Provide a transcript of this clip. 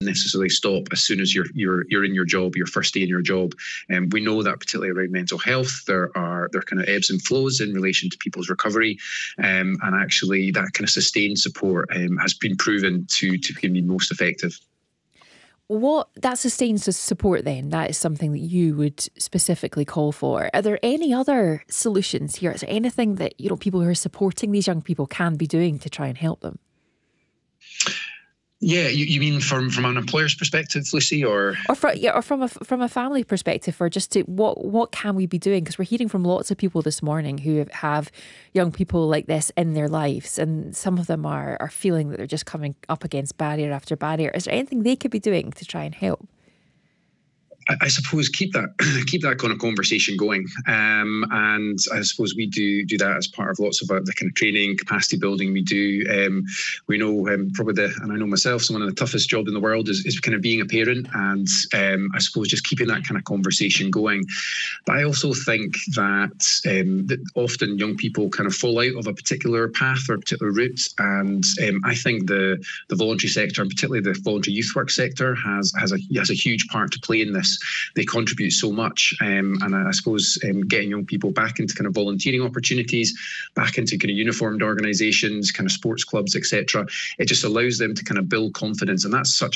necessarily stop as soon as you're in your job, your first day in your job. And we know that particularly around mental health, there kind of ebbs and flows in relation to people's recovery, and actually that kind of sustained support has been proven to be most effective. What that sustained support then, that is something that you would specifically call for. Are there any other solutions here? Is there anything that, people who are supporting these young people can be doing to try and help them? Yeah, you mean from an employer's perspective, Lucy, or from a family perspective, or just to what can we be doing? Because we're hearing from lots of people this morning who have young people like this in their lives, and some of them are feeling that they're just coming up against barrier after barrier. Is there anything they could be doing to try and help? I suppose keep that kind of conversation going, and I suppose we do that as part of lots of the kind of training, capacity building we do. We know probably and I know myself, one of the toughest jobs in the world is kind of being a parent, and I suppose just keeping that kind of conversation going. But I also think that often young people kind of fall out of a particular path or a particular route, and I think the voluntary sector, and particularly the voluntary youth work sector, has a huge part to play in this. They contribute so much, and I suppose getting young people back into kind of volunteering opportunities, back into kind of uniformed organisations, kind of sports clubs, etc. It just allows them to kind of build confidence, and that's such